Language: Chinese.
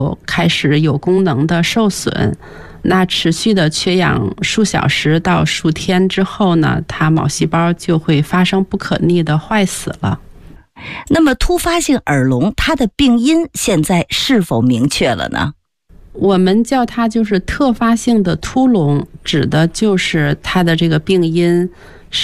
开始有功能的受损。那持续的缺氧数小时到数天之后呢，它脑细胞就会发生不可逆的坏死了。 那么突发性耳聋它的病因现在是否明确了呢？ 我们叫它就是特发性的突聋，指的就是它的这个病因